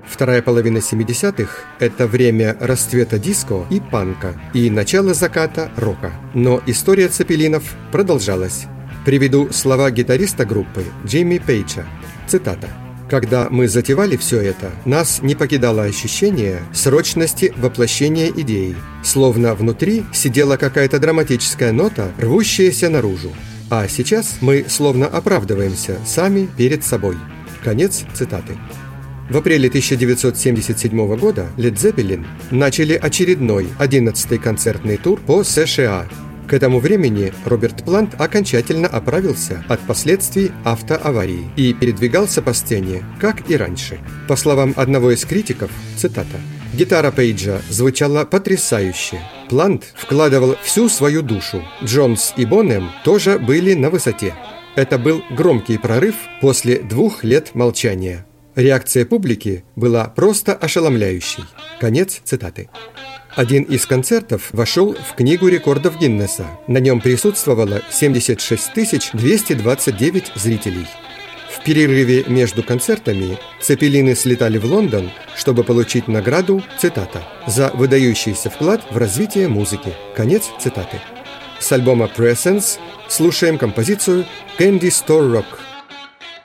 Вторая половина 70-х – это время расцвета диско и панка, и начало заката рока. Но история Цеппелинов продолжалась. Приведу слова гитариста группы Джимми Пейджа. Цитата. «Когда мы затевали все это, нас не покидало ощущение срочности воплощения идеи, словно внутри сидела какая-то драматическая нота, рвущаяся наружу. А сейчас мы словно оправдываемся сами перед собой». Конец цитаты. В апреле 1977 года Led Zeppelin начали очередной 11-й концертный тур по США. К этому времени Роберт Плант окончательно оправился от последствий автоаварии и передвигался по сцене, как и раньше. По словам одного из критиков, цитата, «Гитара Пейджа звучала потрясающе. Плант вкладывал всю свою душу. Джонс и Бонем тоже были на высоте. Это был громкий прорыв после 2 лет молчания. Реакция публики была просто ошеломляющей». Конец цитаты. Один из концертов вошел в Книгу рекордов Гиннесса. На нем присутствовало 76 229 зрителей. В перерыве между концертами Цеппелины слетали в Лондон, чтобы получить награду, цитата, «за выдающийся вклад в развитие музыки». Конец цитаты. С альбома Presence слушаем композицию «Candy Store Rock».